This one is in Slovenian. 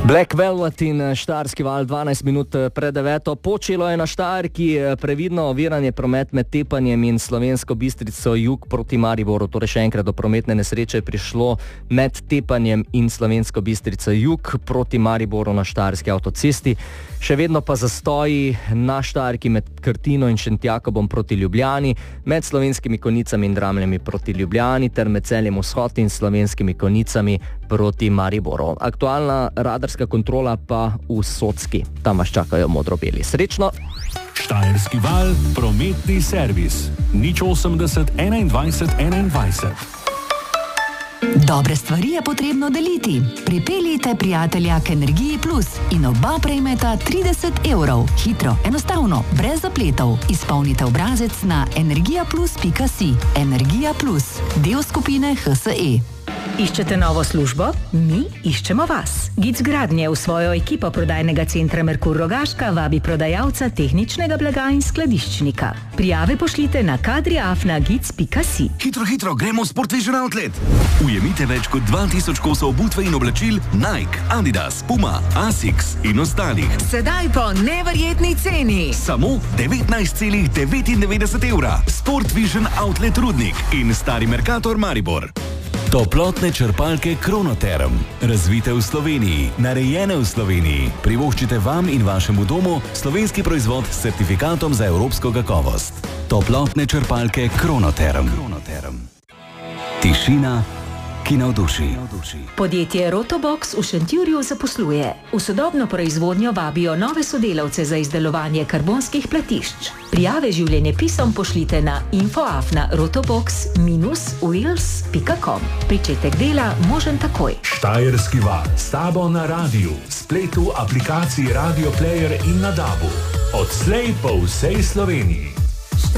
Black Velvet in Štajerski val 12 minut pred 9. Počelo je na Štajerki previdno oviranje promet med Tepanjem in Slovensko Bistrico jug proti Mariboru. Torej še enkrat do prometne nesreče je prišlo med Tepanjem in Slovensko Bistrico jug proti Mariboru na Štajerski avtocesti. Še vedno pa zastoji na Štajerki med Krtino in Šentjakobom proti Ljubljani, med Slovenskimi Konjicami in Dramljami proti Ljubljani ter med Celjem Vzhod in Slovenskimi Konjicami proti Mariboru. Aktualna radarska kontrola pa v Socki. Tam vas čakajo modro-beli. Srečno! Štajerski val, prometni servis. 080 21 21. Dobre stvari je potrebno deliti. Pripeljite prijatelja k Energiji Plus in oba prejmeta 30 evrov. Hitro, enostavno, brez zapletov. Izpolnite obrazec na energijaplus.si. Energija Plus, del skupine HSE. Iščete novo službo? Mi iščemo vas. Gic Gradnje v svojo ekipo prodajnega centra Merkur Rogaška vabi prodajalca tehničnega blaga in skladiščnika. Prijave pošljite na kadriaf@gic.si. Hitro, gremo v Sport Vision Outlet. Ujemite več kot 2000 kosov obutve in oblačil Nike, Adidas, Puma, Asics in ostalih. Sedaj po neverjetni ceni. Samo 19,99 evra. Sport Vision Outlet Rudnik in Stari Mercator Maribor. Toplotne črpalke Kronoterm. Razvite v Sloveniji, narejene v Sloveniji. Privoščite vam in vašemu domu slovenski proizvod s certifikatom za evropsko kakovost. Toplotne črpalke Kronoterm. Tišina, ki navduši. Podjetje Rotobox v Šentjurju zaposluje. V sodobno proizvodnjo vabijo nove sodelavce za izdelovanje karbonskih platišč. Prijave življenjepisom pošljite na info@rotobox-wheels.com. Pričetek dela možen takoj. Štajerski val, s tabo na radiju, spletu, aplikaciji Radio Player in na DAB-u. Odslej po vsej Sloveniji.